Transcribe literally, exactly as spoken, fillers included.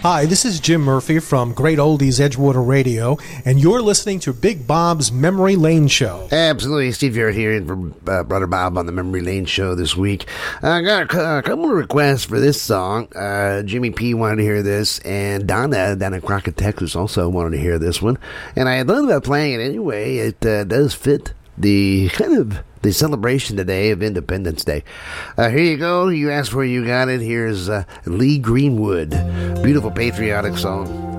Hi, this is Jim Murphy from Great Oldies Edgewater Radio, and you're listening to Big Bob's Memory Lane Show. Absolutely. Steve Garrett here in for uh, Brother Bob on the Memory Lane Show this week. I got a, a couple of requests for this song. Uh, Jimmy P wanted to hear this, and Donna down in Crockett, Texas also wanted to hear this one. And I thought about playing it anyway. It uh, does fit the kind of the celebration today of Independence Day. Uh, here you go. You asked for it, you got it. Here's uh, Lee Greenwood. Beautiful patriotic song.